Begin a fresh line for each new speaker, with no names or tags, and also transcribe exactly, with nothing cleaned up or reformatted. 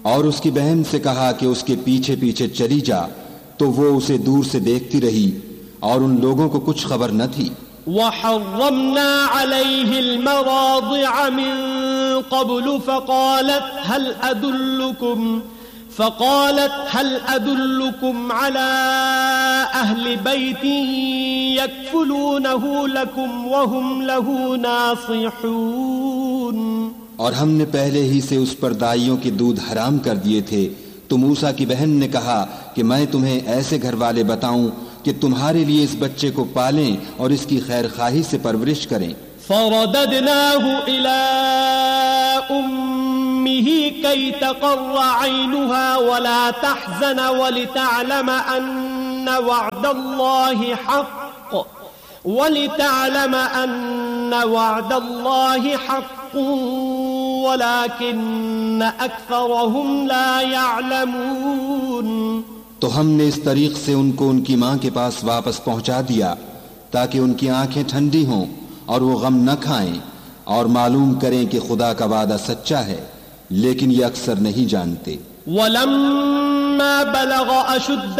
اور اس کی بہن سے کہا کہ اس کے پیچھے پیچھے چلی جا، تو وہ اسے دور سے دیکھتی رہی اور ان لوگوں کو کچھ خبر نہ تھی۔
وحرمنا عليه المراضع من قبل فقالت هل أدلكم فقالت هل أدلكم على أهل بيت يكفلونه لكم وهم له ناصحون۔
اور ہم نے پہلے ہی سے اس پر دائیوں کے دودھ حرام کر دیے تھے، تو موسیٰ کی بہن نے کہا کہ میں تمہیں ایسے گھر والے بتاؤں کہ تمہارے لیے اس بچے کو پالیں اور اس کی خیر خواہی سے پرورش کریں۔
فرددناه إلى أمه كي تقر عينها ولا تحزن ولتعلم أن وعد الله حق ولتعلم أن وعد الله حق ولكن أكثرهم لا يعلمون۔
تو ہم نے اس طریق سے ان کو ان کی ماں کے پاس واپس پہنچا دیا تاکہ ان کی آنکھیں ٹھنڈی ہوں اور وہ غم نہ کھائیں اور معلوم کریں کہ خدا کا وعدہ سچا ہے، لیکن یہ اکثر نہیں جانتے۔
وَلَمَّا بَلَغَ أَشُدَّهُ